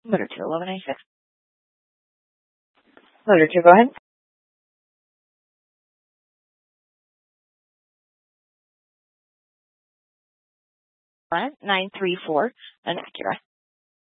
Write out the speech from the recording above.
Motor 2, 1196. Motor 2, go ahead. 934, an Acura.